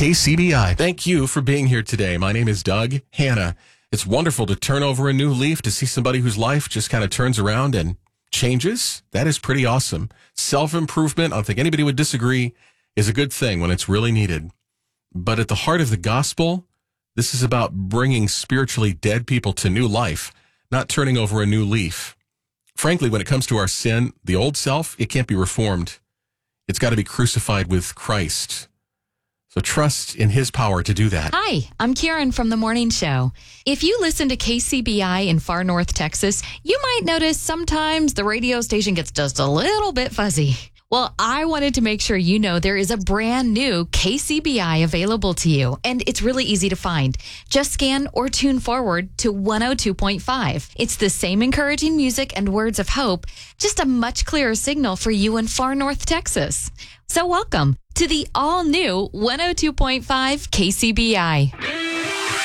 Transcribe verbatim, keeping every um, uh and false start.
K C B I. Thank you for being here today. My name is Doug Hanna. It's wonderful to turn over a new leaf, to see somebody whose life just kind of turns around and changes. That is pretty awesome. Self-improvement, I don't think anybody would disagree, is a good thing when it's really needed. But at the heart of the gospel, this is about bringing spiritually dead people to new life, not turning over a new leaf. Frankly, when it comes to our sin, the old self, it can't be reformed. It's got to be crucified with Christ. So trust in his power to do that. Hi, I'm Karen from The Morning Show. If you listen to K C B I in far north Texas, you might notice sometimes the radio station gets just a little bit fuzzy. Well, I wanted to make sure you know there is a brand new K C B I available to you, and it's really easy to find. Just scan or tune forward to one oh two point five. It's the same encouraging music and words of hope, just a much clearer signal for you in far north Texas. So welcome to the all-new one oh two point five K C B I.